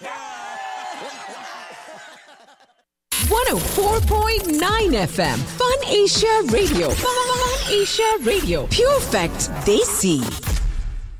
104.9 FM Fun Asia Radio. Fun Asia Radio. Pure Facts Desi.